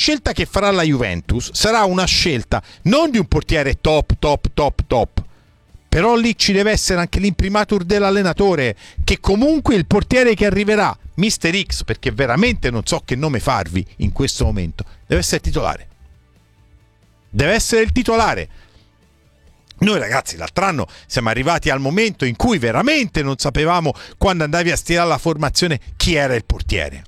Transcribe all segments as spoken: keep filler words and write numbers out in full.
scelta che farà la Juventus sarà una scelta non di un portiere top, top, top, top, però lì ci deve essere anche l'imprimatur dell'allenatore, che comunque il portiere che arriverà, mister X, perché veramente non so che nome farvi in questo momento, deve essere titolare. Deve essere il titolare. Noi ragazzi l'altro anno siamo arrivati al momento in cui veramente non sapevamo, quando andavi a stilare la formazione, chi era il portiere.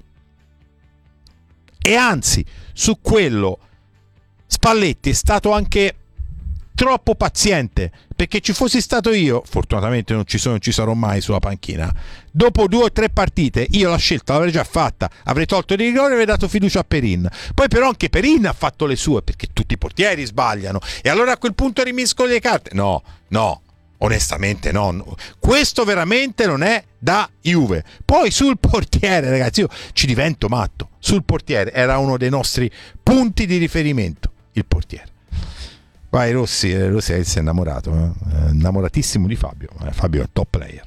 E anzi, su quello Spalletti è stato anche troppo paziente, perché ci fossi stato io, fortunatamente non ci sono, non ci sarò mai sulla panchina, dopo due o tre partite io la scelta l'avrei già fatta, avrei tolto di rigore e avrei dato fiducia a Perin. Poi però anche Perin ha fatto le sue, perché tutti i portieri sbagliano, e allora a quel punto rimiscolo le carte. No, no, onestamente no, questo veramente non è da Juve. Poi sul portiere, ragazzi, io ci divento matto. Sul portiere era uno dei nostri punti di riferimento, il portiere. Vai Rossi, eh, Rossi si è innamorato, eh? innamoratissimo di Fabio. eh, Fabio è un top player.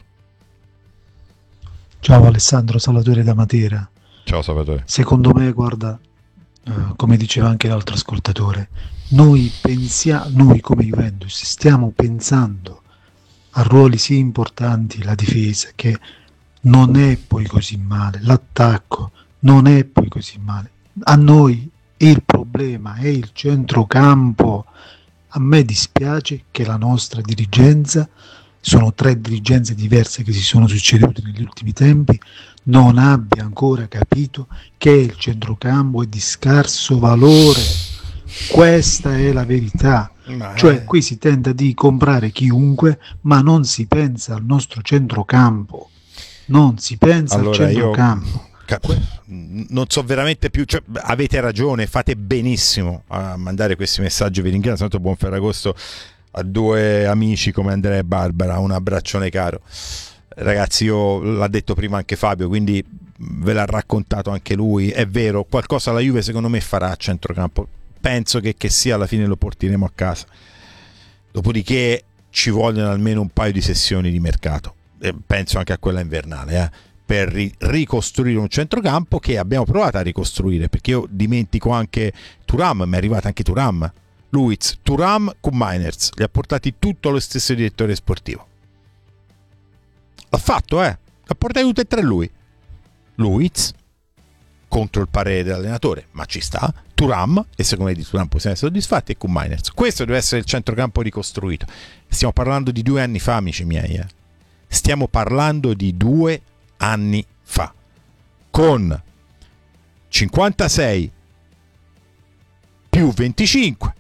Ciao Alessandro, Salvatore da Matera. Ciao Salvatore. Secondo me, guarda, eh, come diceva anche l'altro ascoltatore, noi pensiamo, noi come Juventus stiamo pensando a ruoli sì importanti, la difesa, che non è poi così male, l'attacco non è poi così male. A noi il problema è il centrocampo. A me dispiace che la nostra dirigenza, sono tre dirigenze diverse che si sono succedute negli ultimi tempi, non abbia ancora capito che il centrocampo è di scarso valore. Questa è la verità. Ma cioè è... qui si tenta di comprare chiunque, ma non si pensa al nostro centrocampo. Non si pensa allora, al centrocampo. Io... non so veramente più, cioè, avete ragione, fate benissimo a mandare questi messaggi, vi ringrazio tanto. Buon Ferragosto a due amici come Andrea e Barbara, un abbraccione caro ragazzi. Io l'ha detto prima anche Fabio, quindi ve l'ha raccontato anche lui, è vero, qualcosa la Juve secondo me farà a centrocampo, penso che, che sia alla fine lo porteremo a casa, dopodiché ci vogliono almeno un paio di sessioni di mercato, e penso anche a quella invernale, eh per ricostruire un centrocampo che abbiamo provato a ricostruire, perché io dimentico anche Thuram, mi è arrivato anche Thuram, Luiz, Thuram con Mainers, li ha portati tutto lo stesso direttore sportivo, l'ha fatto, eh l'ha portati tutti e tre lui, Luiz contro il parere dell'allenatore, ma ci sta, Thuram, e secondo me di Thuram possiamo essere soddisfatti, e con Mainers. Questo deve essere il centrocampo ricostruito. Stiamo parlando di due anni fa, amici miei, eh. stiamo parlando di due anni fa, con cinquantasei più venticinque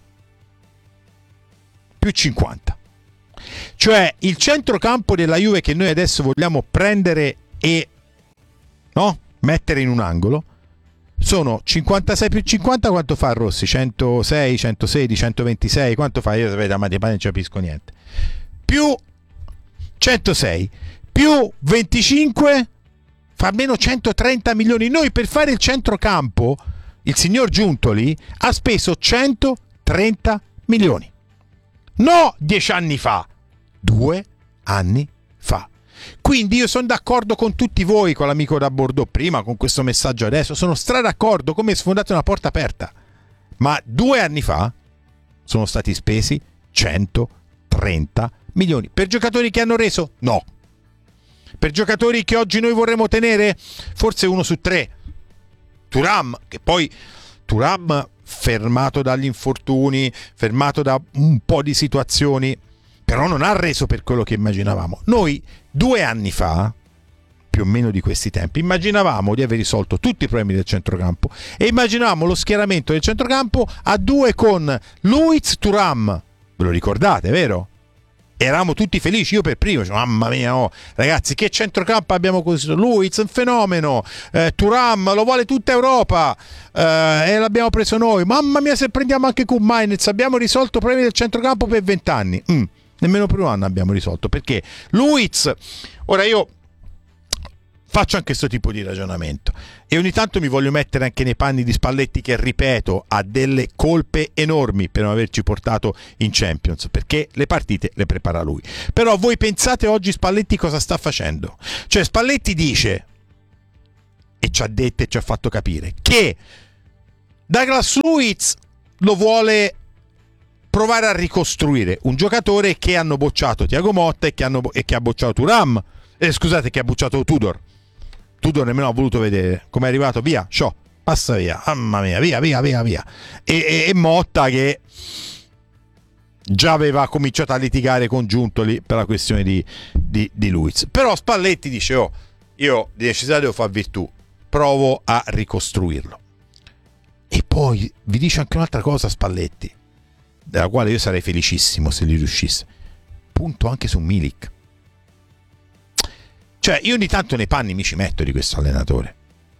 più cinquanta, cioè il centrocampo della Juve che noi adesso vogliamo prendere e no mettere in un angolo sono cinquantasei più cinquanta. Quanto fa Rossi? centosei, centosedici, centoventisei, quanto fa? Io da matematica non ci capisco niente. Più centosei più venticinque fa meno centotrenta milioni. Noi per fare il centrocampo, il signor Giuntoli ha speso centotrenta milioni. No, dieci anni fa, due anni fa. Quindi io sono d'accordo con tutti voi, con l'amico da Bordeaux prima, con questo messaggio adesso, sono stra d'accordo, come sfondate una porta aperta. Ma due anni fa sono stati spesi centotrenta milioni. Per giocatori che hanno reso? No. Per giocatori che oggi noi vorremmo tenere? Forse uno su tre. Thuram, che poi Thuram fermato dagli infortuni, fermato da un po' di situazioni, però non ha reso per quello che immaginavamo. Noi due anni fa, più o meno di questi tempi, immaginavamo di aver risolto tutti i problemi del centrocampo e immaginavamo lo schieramento del centrocampo a due con Luiz, Thuram. Ve lo ricordate, vero? Eravamo tutti felici, io per primo, cioè, mamma mia, oh, ragazzi, che centrocampo abbiamo costruito. Luiz, un fenomeno, eh, Thuram lo vuole tutta Europa, eh, e l'abbiamo preso noi. Mamma mia, se prendiamo anche con Mainz abbiamo risolto i problemi del centrocampo per vent'anni. Mm, nemmeno per un anno abbiamo risolto, perché Luiz, ora io faccio anche questo tipo di ragionamento e ogni tanto mi voglio mettere anche nei panni di Spalletti, che ripeto ha delle colpe enormi per non averci portato in Champions, perché le partite le prepara lui. Però voi pensate oggi Spalletti cosa sta facendo? Cioè Spalletti dice, e ci ha detto e ci ha fatto capire, che Douglas Luiz lo vuole provare a ricostruire, un giocatore che hanno bocciato Thiago Motta e che, hanno, e che ha bocciato Thuram, eh, scusate, che ha bocciato Tudor. Tudor nemmeno ho voluto vedere come è arrivato, via, ciò, passa via, mamma mia, via, via, via, via. E, e, e Motta che già aveva cominciato a litigare con Giuntoli per la questione di, di, di Luiz. Però Spalletti dice, oh, io di necessità devo far virtù, provo a ricostruirlo. E poi vi dice anche un'altra cosa Spalletti, della quale io sarei felicissimo se gli riuscisse. Punto anche su Milik. Cioè, io ogni tanto nei panni mi ci metto di questo allenatore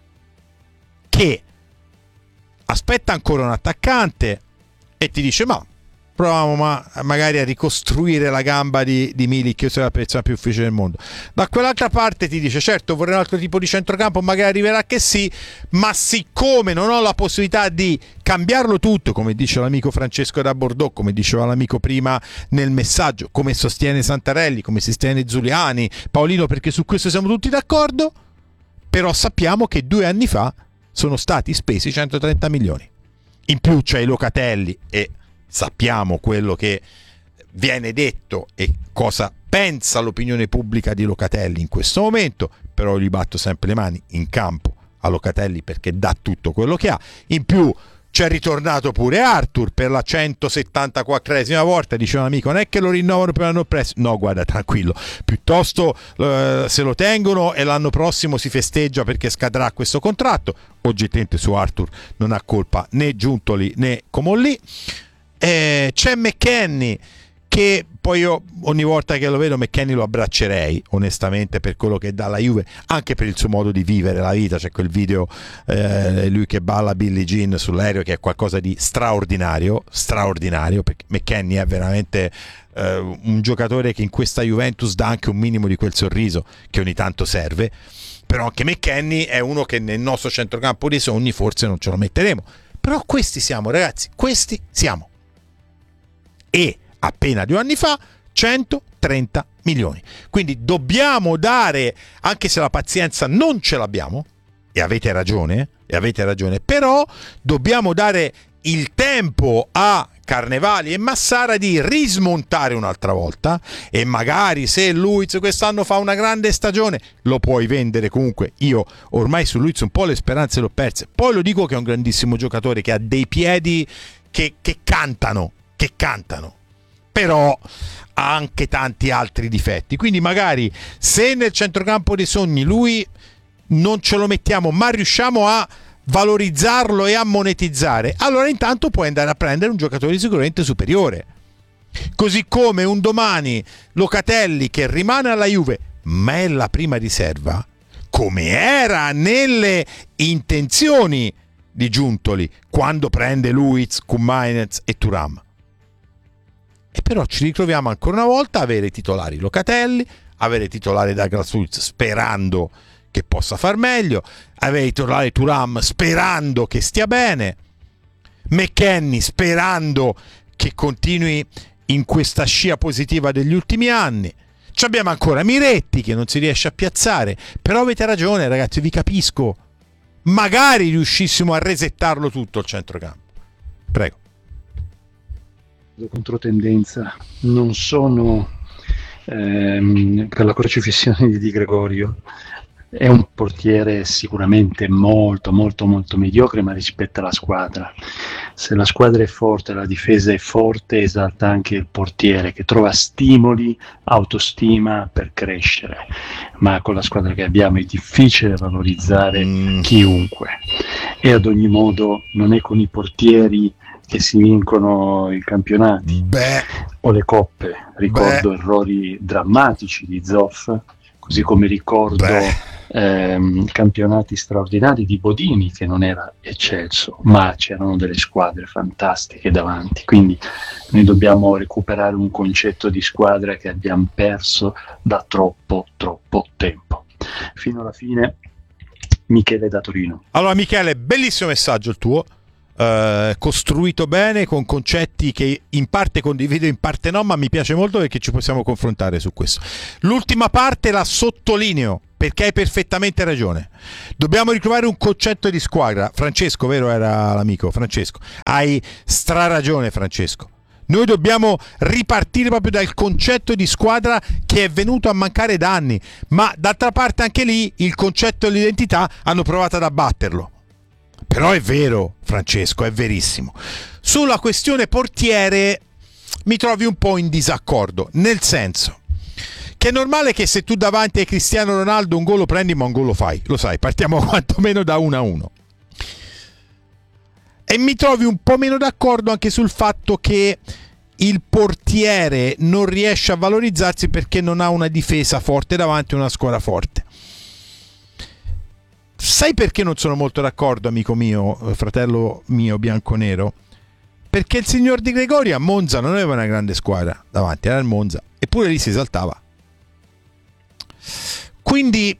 che aspetta ancora un attaccante e ti dice, ma proviamo ma, magari a ricostruire la gamba di, di Milik, che è la persona più difficile del mondo. Da quell'altra parte ti dice, certo vorrei un altro tipo di centrocampo, magari arriverà che sì, ma siccome non ho la possibilità di cambiarlo tutto, come dice l'amico Francesco da Bordeaux, come diceva l'amico prima nel messaggio, come sostiene Santarelli, come sostiene Zuliani, Paolino, perché su questo siamo tutti d'accordo, però sappiamo che due anni fa sono stati spesi centotrenta milioni. In più c'è i Locatelli e sappiamo quello che viene detto e cosa pensa l'opinione pubblica di Locatelli in questo momento, però gli batto sempre le mani in campo a Locatelli perché dà tutto quello che ha. In più c'è ritornato pure Arthur per la centosettantaquattresima volta, diceva l'amico, non è che lo rinnovano per l'anno prossimo, no guarda tranquillo, piuttosto eh, se lo tengono e l'anno prossimo si festeggia perché scadrà questo contratto. Oggettivamente su Arthur non ha colpa né Giuntoli né Comolli. Eh, c'è McKennie, che poi io ogni volta che lo vedo McKennie lo abbraccerei onestamente per quello che dà la Juve, anche per il suo modo di vivere la vita. C'è quel video eh, lui che balla Billie Jean sull'aereo che è qualcosa di straordinario straordinario perché McKennie è veramente eh, un giocatore che in questa Juventus dà anche un minimo di quel sorriso che ogni tanto serve. Però anche McKennie è uno che nel nostro centrocampo dei sogni forse non ce lo metteremo, però questi siamo ragazzi, questi siamo. E appena due anni fa centotrenta milioni. Quindi dobbiamo dare, anche se la pazienza non ce l'abbiamo, e avete ragione, e avete ragione, però dobbiamo dare il tempo a Carnevali e Massara di rismontare un'altra volta, e magari se Luiz quest'anno fa una grande stagione lo puoi vendere. Comunque io ormai su Luiz un po' le speranze le ho perse. Poi lo dico che è un grandissimo giocatore che ha dei piedi che, che cantano che cantano, però ha anche tanti altri difetti, quindi magari se nel centrocampo dei sogni lui non ce lo mettiamo ma riusciamo a valorizzarlo e a monetizzare, allora intanto puoi andare a prendere un giocatore sicuramente superiore, così come un domani Locatelli che rimane alla Juve ma è la prima riserva, come era nelle intenzioni di Giuntoli quando prende Luiz, Koumajnec e Thuram. E però ci ritroviamo ancora una volta a avere titolari Locatelli, avere titolare Douglas Luiz sperando che possa far meglio, avere titolare Thuram sperando che stia bene, McKennie sperando che continui in questa scia positiva degli ultimi anni. Ci abbiamo ancora Miretti che non si riesce a piazzare, però avete ragione ragazzi, vi capisco, magari riuscissimo a resettarlo tutto il centrocampo. Prego. Controtendenza, non sono ehm, per la crocifissione di Di Gregorio. È un portiere sicuramente molto molto molto mediocre, ma rispetta la squadra. Se la squadra è forte, la difesa è forte, esalta anche il portiere che trova stimoli, autostima per crescere, ma con la squadra che abbiamo è difficile valorizzare mm. chiunque, e ad ogni modo non è con i portieri che si vincono i campionati Beh. o le coppe. Ricordo Beh. errori drammatici di Zoff, così come ricordo ehm, campionati straordinari di Bodini che non era eccelso, ma c'erano delle squadre fantastiche davanti. Quindi noi dobbiamo recuperare un concetto di squadra che abbiamo perso da troppo troppo tempo. Fino alla fine, Michele da Torino. Allora Michele, bellissimo messaggio il tuo. Uh, costruito bene con concetti che in parte condivido, in parte no, ma mi piace molto perché ci possiamo confrontare su questo. L'ultima parte la sottolineo perché hai perfettamente ragione. Dobbiamo ritrovare un concetto di squadra. Francesco, vero, era l'amico Francesco, hai straragione Francesco. Noi dobbiamo ripartire proprio dal concetto di squadra che è venuto a mancare da anni, ma d'altra parte anche lì il concetto dell'identità hanno provato ad abbatterlo. Però è vero, Francesco, è verissimo. Sulla questione portiere mi trovi un po' in disaccordo, nel senso che è normale che se tu davanti a Cristiano Ronaldo un gol lo prendi, ma un gol lo fai, lo sai, partiamo quantomeno da uno a uno. E mi trovi un po' meno d'accordo anche sul fatto che il portiere non riesce a valorizzarsi perché non ha una difesa forte davanti a una squadra forte. Sai perché non sono molto d'accordo, amico mio, fratello mio bianconero? Perché il signor Di Gregorio a Monza non aveva una grande squadra davanti, era il Monza, eppure lì si esaltava. Quindi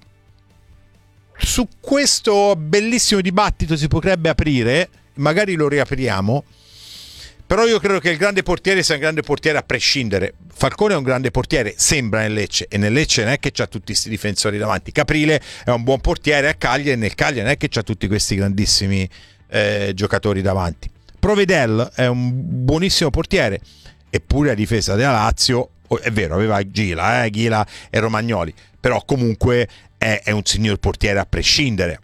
su questo bellissimo dibattito si potrebbe aprire, magari lo riapriamo, però io credo che il grande portiere sia un grande portiere a prescindere. Falcone è un grande portiere, sembra nel Lecce, e nel Lecce non è che c'ha tutti questi difensori davanti. Caprile è un buon portiere a Cagliari, e nel Cagliari non è che c'ha tutti questi grandissimi eh, giocatori davanti. Provedel è un buonissimo portiere, eppure a difesa della Lazio, è vero, aveva Ghila, eh, Ghila e Romagnoli, però comunque è, è un signor portiere a prescindere.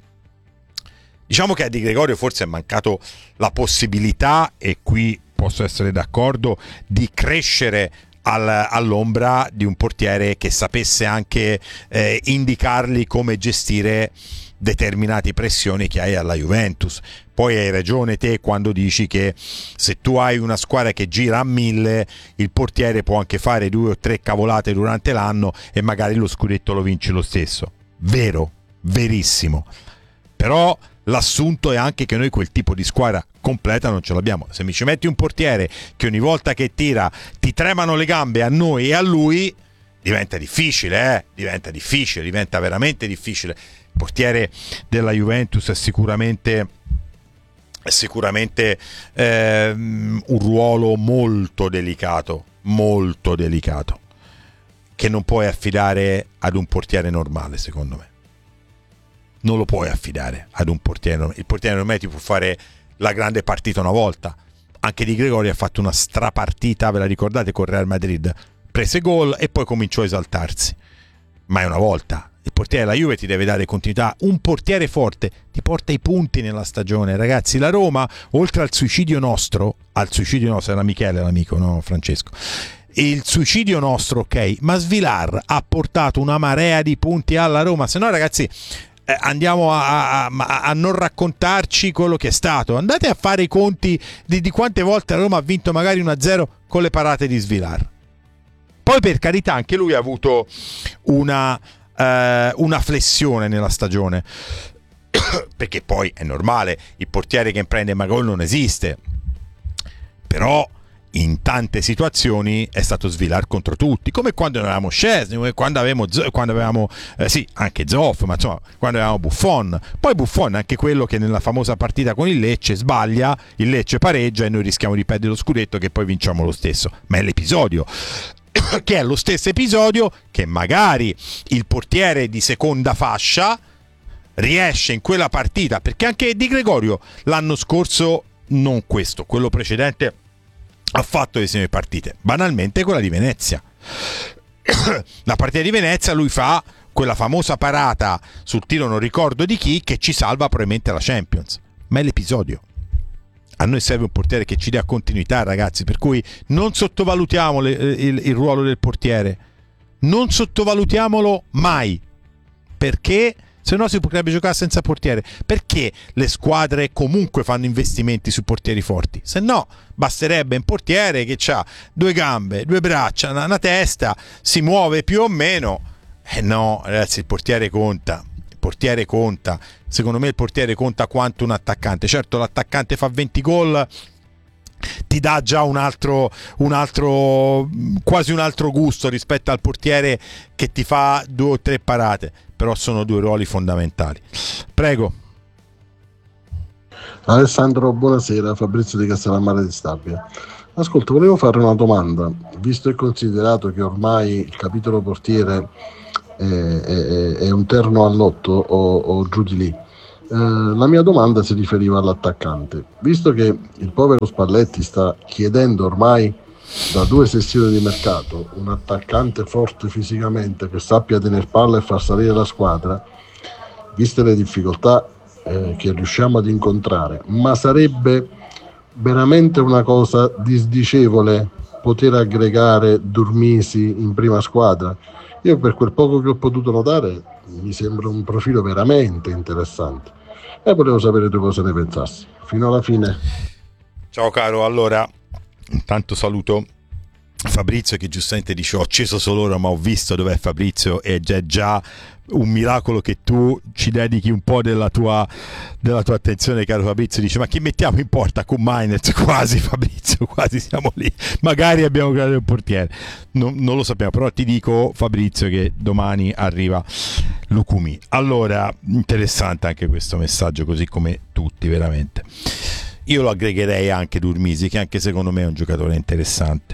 Diciamo che a Di Gregorio forse è mancato la possibilità, e qui posso essere d'accordo, di crescere al, all'ombra di un portiere che sapesse anche eh, indicargli come gestire determinate pressioni che hai alla Juventus. Poi hai ragione te quando dici che se tu hai una squadra che gira a mille, il portiere può anche fare due o tre cavolate durante l'anno e magari lo scudetto lo vinci lo stesso. Vero, verissimo. Però l'assunto è anche che noi quel tipo di squadra completa non ce l'abbiamo. Se mi ci metti un portiere che ogni volta che tira ti tremano le gambe a noi e a lui, diventa difficile, eh? diventa difficile, diventa veramente difficile. Il portiere della Juventus è sicuramente è sicuramente eh, un ruolo molto delicato, molto delicato, che non puoi affidare ad un portiere normale, secondo me. Non lo puoi affidare ad un portiere normale. Il portiere normale ti può fare la grande partita una volta. Anche Di Gregorio ha fatto una strapartita, ve la ricordate, con Real Madrid? Prese gol e poi cominciò a esaltarsi. Ma è una volta. Il portiere della Juve ti deve dare continuità. Un portiere forte ti porta i punti nella stagione, ragazzi. La Roma, oltre al suicidio nostro, al suicidio nostro, era Michele l'amico, no Francesco, il suicidio nostro, ok, ma Svilar ha portato una marea di punti alla Roma. Se no, ragazzi, eh, andiamo a, a, a non raccontarci quello che è stato. Andate a fare i conti di, di quante volte la Roma ha vinto magari uno a zero con le parate di Svilar. Poi, per carità, anche lui ha avuto una, eh, una flessione nella stagione, perché poi è normale, il portiere che prende ma gol non esiste, però in tante situazioni è stato Svilar contro tutti, come quando non avevamo Szczesny, come quando avevamo, quando avevamo eh, sì, anche Zoff, ma insomma, quando avevamo Buffon. Poi Buffon è anche quello che nella famosa partita con il Lecce sbaglia, il Lecce pareggia e noi rischiamo di perdere lo scudetto, che poi vinciamo lo stesso. Ma è l'episodio, che è lo stesso episodio che magari il portiere di seconda fascia riesce in quella partita, perché anche Di Gregorio l'anno scorso, non questo, quello precedente, ha fatto le sue partite, banalmente quella di Venezia. La partita di Venezia lui fa quella famosa parata sul tiro non ricordo di chi, che ci salva probabilmente la Champions, ma è l'episodio. A noi serve un portiere che ci dia continuità, ragazzi, per cui non sottovalutiamo le, il, il ruolo del portiere, non sottovalutiamolo mai, perché se no si potrebbe giocare senza portiere. Perché le squadre comunque fanno investimenti su portieri forti? Se no basterebbe un portiere che ha due gambe, due braccia, una, una testa, si muove più o meno. Eh no, ragazzi, il portiere conta. Il portiere conta. Secondo me il portiere conta quanto un attaccante. Certo, l'attaccante fa venti gol, ti dà già un altro, un altro, quasi un altro gusto rispetto al portiere che ti fa due o tre parate. Però sono due ruoli fondamentali. Prego. Alessandro, buonasera. Fabrizio di Castellammare di Stabia. Ascolta, volevo fare una domanda. Visto e considerato che ormai il capitolo portiere è, è, è un terno al lotto o, o giù di lì. Eh, la mia domanda si riferiva all'attaccante. Visto che il povero Spalletti sta chiedendo ormai da due sessioni di mercato un attaccante forte fisicamente che sappia tener palla e far salire la squadra, viste le difficoltà eh, che riusciamo ad incontrare, ma sarebbe veramente una cosa disdicevole poter aggregare Durmisi in prima squadra? Io, per quel poco che ho potuto notare, mi sembra un profilo veramente interessante e volevo sapere tu cosa ne pensassi. Fino alla fine. Ciao caro, allora intanto saluto Fabrizio che giustamente dice ho acceso solo ora ma ho visto dov'è Fabrizio, e è già un miracolo che tu ci dedichi un po' della tua, della tua attenzione, caro Fabrizio. Dice ma chi mettiamo in porta con Mainz? Quasi Fabrizio, quasi siamo lì, magari abbiamo creato un portiere, non, non lo sappiamo, però ti dico Fabrizio che domani arriva Lucumi. Allora, interessante anche questo messaggio, così come tutti veramente. Io lo aggregherei anche Durmisi, che anche secondo me è un giocatore interessante,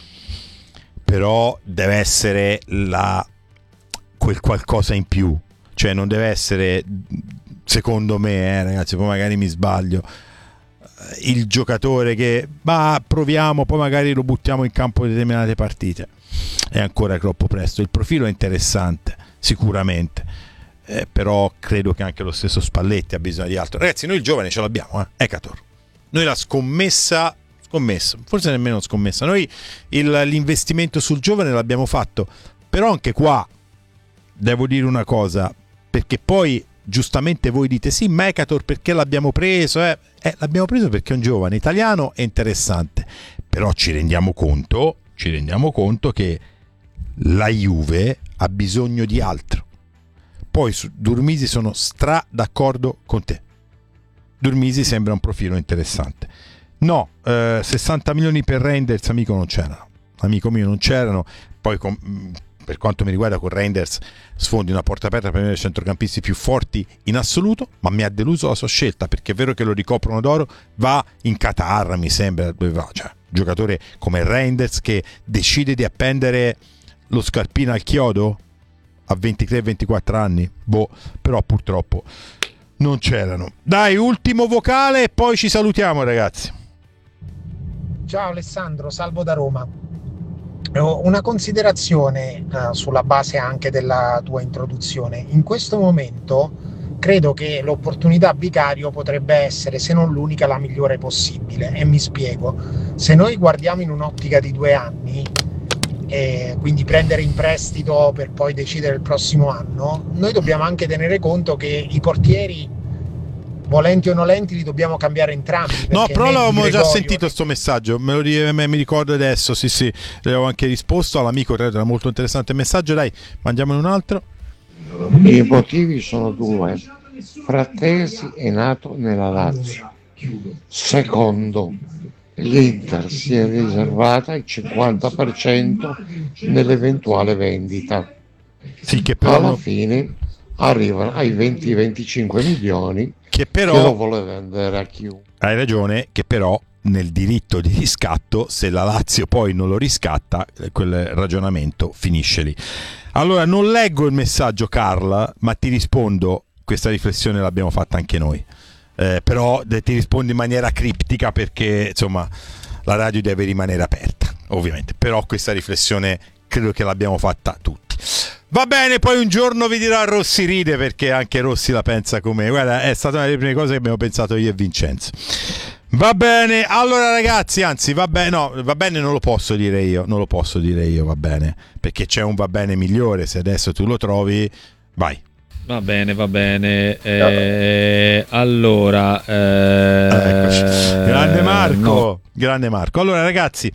però deve essere la quel qualcosa in più, cioè non deve essere, secondo me, eh, ragazzi, poi magari mi sbaglio, il giocatore che ma proviamo, poi magari lo buttiamo in campo determinate partite. È ancora troppo presto. Il profilo è interessante sicuramente, eh, però credo che anche lo stesso Spalletti ha bisogno di altro. Ragazzi, noi il giovane ce l'abbiamo, eh? Ecator. Noi la scommessa scommessa, forse nemmeno scommessa, noi il, l'investimento sul giovane l'abbiamo fatto, però anche qua devo dire una cosa, perché poi giustamente voi dite sì, Mekator perché l'abbiamo preso? Eh? Eh, l'abbiamo preso perché è un giovane italiano e interessante, però ci rendiamo conto, ci rendiamo conto che la Juve ha bisogno di altro. Poi su Durmisi sono stra d'accordo con te, Durmisi sembra un profilo interessante. No, eh, sessanta milioni per Reinders, amico, non c'erano, amico mio, non c'erano. Poi con, per quanto mi riguarda, con Reinders sfondi una porta aperta per uno dei centrocampisti più forti in assoluto, ma mi ha deluso la sua scelta, perché è vero che lo ricoprono d'oro, va in Qatar, mi sembra, dove va, cioè, giocatore come Reinders che decide di appendere lo scarpino al chiodo a ventitré ventiquattro anni, boh, però purtroppo non c'erano. Dai, ultimo vocale e poi ci salutiamo, ragazzi. Ciao Alessandro, salvo da Roma. Una considerazione uh, sulla base anche della tua introduzione. In questo momento credo che l'opportunità Vicario potrebbe essere, se non l'unica, la migliore possibile, e mi spiego. Se noi guardiamo in un'ottica di due anni, e quindi prendere in prestito per poi decidere il prossimo anno, noi dobbiamo anche tenere conto che i portieri, volenti o nolenti, li dobbiamo cambiare entrambi. No, però l'avevamo già sentito che... sto messaggio, me lo me, mi ricordo adesso, sì sì, le avevo anche risposto all'amico, era molto interessante il messaggio. Dai, mandiamone un altro. I motivi sono due. Frattesi è nato nella Lazio. Secondo, l'Inter si è riservata il cinquanta per cento nell'eventuale vendita. Sì, che però alla fine arrivano ai venti venticinque milioni che però che lo vuole vendere a chiunque. Hai ragione, che però nel diritto di riscatto, se la Lazio poi non lo riscatta, quel ragionamento finisce lì. Allora, non leggo il messaggio, Carla, ma ti rispondo. Questa riflessione l'abbiamo fatta anche noi, eh, però ti rispondo in maniera criptica, perché insomma la radio deve rimanere aperta, ovviamente, però questa riflessione credo che l'abbiamo fatta tutti. Va bene, poi un giorno vi dirà Rossi ride, perché anche Rossi la pensa come me. Guarda, è stata una delle prime cose che abbiamo pensato io e Vincenzo. Va bene, allora ragazzi, anzi va bene, no, va bene non lo posso dire io, non lo posso dire io, va bene, perché c'è un va bene migliore, se adesso tu lo trovi, vai. Va bene, va bene. Eh, allora, eh, Eccoci. Grande Marco, no. grande Marco. Allora ragazzi,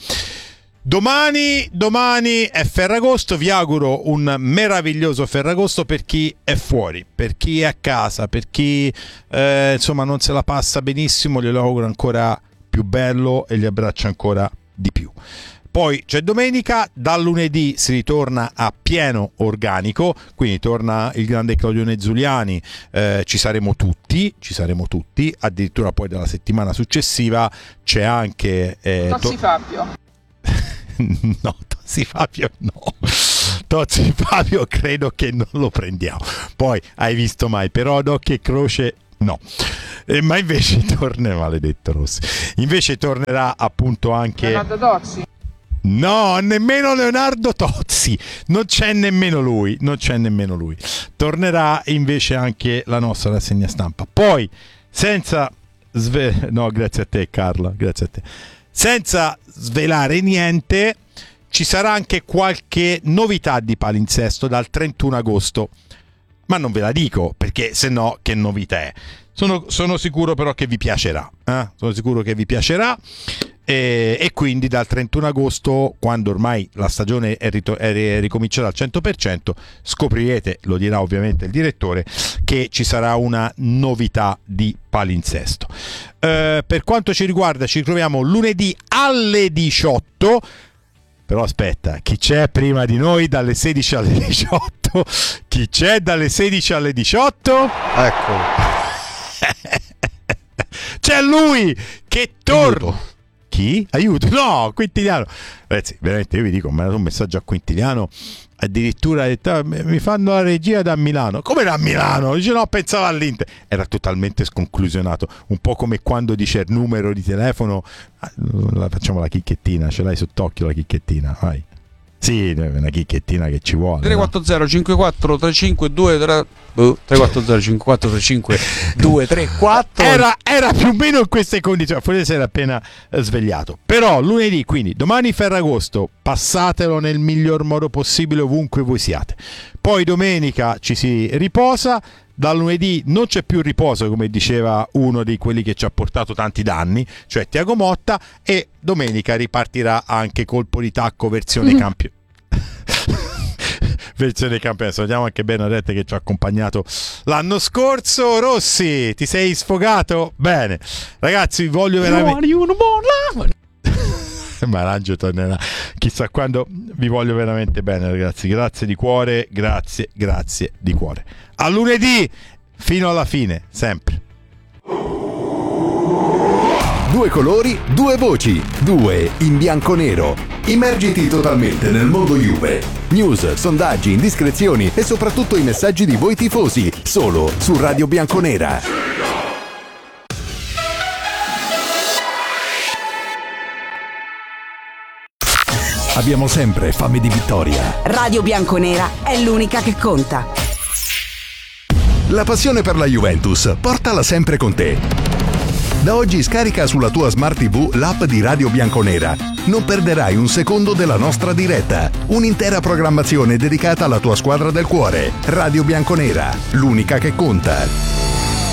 Domani, domani è Ferragosto, vi auguro un meraviglioso Ferragosto per chi è fuori, per chi è a casa, per chi eh, insomma non se la passa benissimo, glielo auguro ancora più bello e gli abbraccio ancora di più. Poi c'è domenica, dal lunedì si ritorna a pieno organico, quindi torna il grande Claudione Zuliani, eh, ci saremo tutti, ci saremo tutti, addirittura poi dalla settimana successiva c'è anche... Eh, Tossi to- Fabio. No, Tossi Fabio no. Tozzi Fabio credo che non lo prendiamo. Poi hai visto mai, però ad occhio e croce no. Eh, ma invece tornerà, maledetto Rossi, invece tornerà appunto anche Leonardo Tozzi. No, nemmeno Leonardo Tozzi, non c'è nemmeno lui, non c'è nemmeno lui. Tornerà invece anche la nostra rassegna stampa. Poi, senza sve- no, grazie a te Carla, grazie a te. Senza svelare niente, ci sarà anche qualche novità di palinsesto dal trentuno agosto. Ma non ve la dico, perché se no che novità è. Sono, sono sicuro però che vi piacerà, eh? Sono sicuro che vi piacerà. E, e quindi dal trentuno agosto, quando ormai la stagione è, rito- è ricominciata al cento per cento, scoprirete, lo dirà ovviamente il direttore, che ci sarà una novità di palinsesto. Eh, per quanto ci riguarda, ci ritroviamo lunedì alle diciotto. Però aspetta, chi c'è prima di noi dalle sedici alle diciotto? Chi c'è dalle sedici alle diciotto? Ecco. C'è lui che torna. Aiuto. Chi? Aiuto? No, Quintiliano. Ragazzi, veramente io vi dico, ho mandato un messaggio a Quintiliano, addirittura ha detto, mi fanno la regia da Milano. Come da Milano? Dice no, pensavo all'Inter. Era totalmente sconclusionato, un po' come quando dice il numero di telefono. La, facciamo la chichettina, ce l'hai sott'occhio la chichettina, vai. Sì, una chichettina che ci vuole. tre quattro zero cinque quattro tre cinque due tre tre quattro zero cinque quattro tre cinque due tre quattro. Era, era più o meno in queste condizioni, forse si era appena svegliato. Però lunedì, quindi domani Ferragosto, passatelo nel miglior modo possibile ovunque voi siate. Poi domenica ci si riposa. Da lunedì non c'è più riposo, come diceva uno di quelli che ci ha portato tanti danni, cioè Tiago Motta, e domenica ripartirà anche colpo di tacco versione mm. campione. Versione campione. Salutiamo anche Bernadette che ci ha accompagnato l'anno scorso. Rossi, ti sei sfogato? Bene, ragazzi, vi voglio veramente. Marangio tornerà chissà quando. Vi voglio veramente bene, ragazzi. Grazie di cuore, grazie, grazie di cuore. A lunedì fino alla fine, sempre. Due colori, due voci, due in bianco-nero. Immergiti totalmente nel mondo Juve. News, sondaggi, indiscrezioni e soprattutto i messaggi di voi tifosi, solo su Radio Bianconera. Abbiamo sempre fame di vittoria. Radio Bianconera è l'unica che conta. La passione per la Juventus, portala sempre con te. Da oggi scarica sulla tua Smart tivù l'app di Radio Bianconera. Non perderai un secondo della nostra diretta. Un'intera programmazione dedicata alla tua squadra del cuore. Radio Bianconera, l'unica che conta.